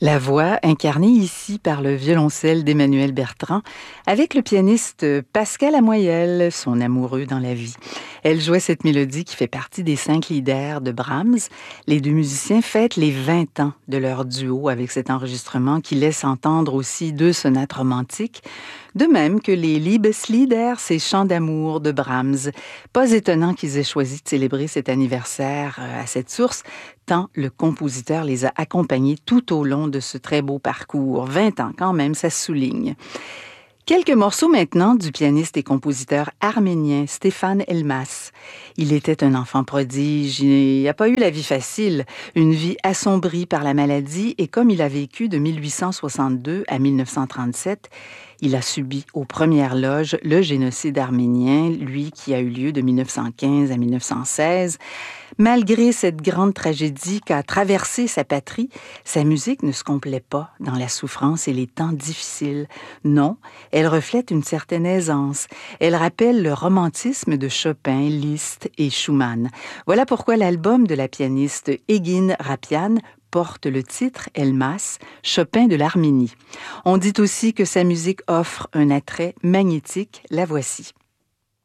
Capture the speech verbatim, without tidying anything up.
La voix incarnée ici par le violoncelle d'Emmanuel Bertrand avec le pianiste Pascal Lamoyelle, son amoureux dans la vie. Elle jouait cette mélodie qui fait partie des cinq lieder de Brahms. Les deux musiciens fêtent les vingt ans de leur duo avec cet enregistrement qui laisse entendre aussi deux sonates romantiques, de même que les Liebeslieder, ces chants d'amour de Brahms. Pas étonnant qu'ils aient choisi de célébrer cet anniversaire à cette source, tant le compositeur les a accompagnés tout au long de ce très beau parcours. vingt ans quand même, ça se souligne. Quelques morceaux maintenant du pianiste et compositeur arménien Stéphane Elmas. Il était un enfant prodige, il n'a pas eu la vie facile, une vie assombrie par la maladie et comme il a vécu de mille huit cent soixante-deux à mille neuf cent trente-sept, il a subi aux premières loges le génocide arménien, lui qui a eu lieu de mille neuf cent quinze à mille neuf cent seize. Malgré cette grande tragédie qu'a traversée sa patrie, sa musique ne se complaît pas dans la souffrance et les temps difficiles. Non, elle reflète une certaine aisance. Elle rappelle le romantisme de Chopin, Liszt et Schumann. Voilà pourquoi l'album de la pianiste Egin Rapian porte le titre Elmas, Chopin de l'Arménie. On dit aussi que sa musique offre un attrait magnétique. La voici.